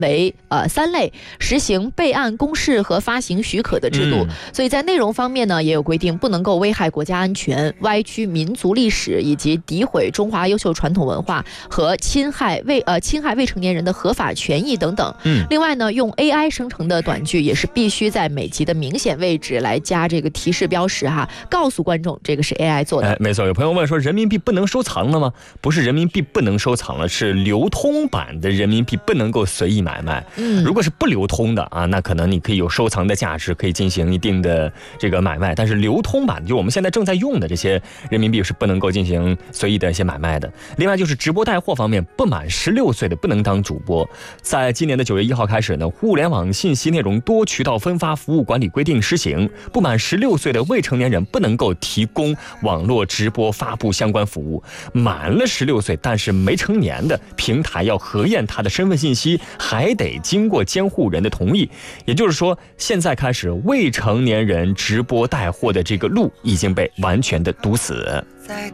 为3类，实行备案公示和发行许可的制度。所以在内容方面呢，也有规定，不能够危害国家安全、歪曲民族历史以及诋毁中华优秀传统文化和侵害未成年人的合法权益等等。另外呢，用 AI 生成的短剧也是必须在每集的明显位置来加这个提示标识哈，告诉观众这个是 AI 做的。 没错，有朋友问说，人民币不能收藏了吗？不是人民币不能收藏了，是流通版的人民币不能够随意买卖。如果是不流通的啊，那可能你可以有收藏的价值，可以进行一定的这个买卖。但是流通版，就我们现在正在用的这些人民币是不能够进行随意的一些买卖的。另外就是直播带货方面，不满16岁的不能当主播。在今年的9月1号开始呢，互联网信息内容多渠道分发服务管理规定施行，不满16岁的未成年人不能够提供网络直播发布相关服务。满了16岁但是没成年的平台要核验他的身份信息，还得经过监护人的同意。也就是说，现在开始未成年人直播带货的这个路已经被完全的堵死。